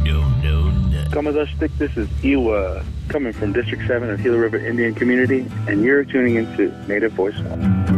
Kamadashtik, this is Iwa, coming from District 7 of Gila River Indian Community, and you're tuning into Native Voice One.